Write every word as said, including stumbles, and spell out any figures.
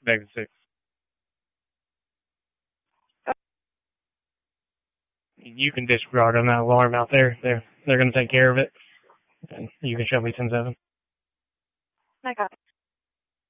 Vega six. You can disregard on that alarm out there. They're, they're going to take care of it. And you can show me ten seven. I got it.